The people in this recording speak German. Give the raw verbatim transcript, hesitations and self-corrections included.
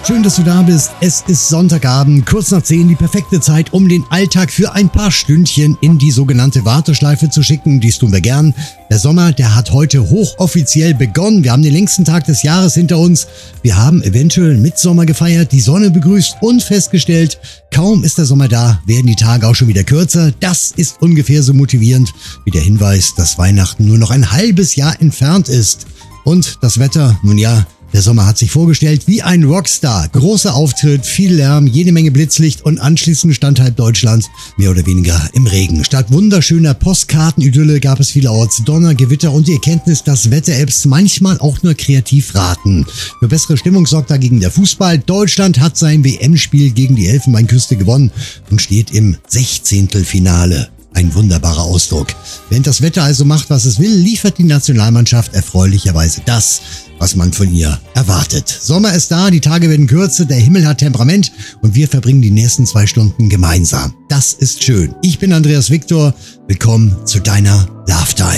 Schön, dass du da bist. Es ist Sonntagabend, kurz nach zehn, die perfekte Zeit, um den Alltag für ein paar Stündchen in die sogenannte Warteschleife zu schicken. Dies tun wir gern. Der Sommer, der hat heute hochoffiziell begonnen. Wir haben den längsten Tag des Jahres hinter uns. Wir haben eventuell Mitsommer gefeiert, die Sonne begrüßt und festgestellt, kaum ist der Sommer da, werden die Tage auch schon wieder kürzer. Das ist ungefähr so motivierend wie der Hinweis, dass Weihnachten nur noch ein halbes Jahr entfernt ist. Und das Wetter, nun ja, der Sommer hat sich vorgestellt wie ein Rockstar. Großer Auftritt, viel Lärm, jede Menge Blitzlicht und anschließend stand halb Deutschland mehr oder weniger im Regen. Statt wunderschöner Postkartenidylle gab es vielerorts Donner, Gewitter und die Erkenntnis, dass Wetter-Apps manchmal auch nur kreativ raten. Für bessere Stimmung sorgt dagegen der Fußball. Deutschland hat sein W M-Spiel gegen die Elfenbeinküste gewonnen und steht im Sechzehntelfinale. Ein wunderbarer Ausdruck. Wenn das Wetter also macht, was es will, liefert die Nationalmannschaft erfreulicherweise das, was man von ihr erwartet. Sommer ist da, die Tage werden kürzer, der Himmel hat Temperament und wir verbringen die nächsten zwei Stunden gemeinsam. Das ist schön. Ich bin Andreas Victor. Willkommen zu deiner Love Time.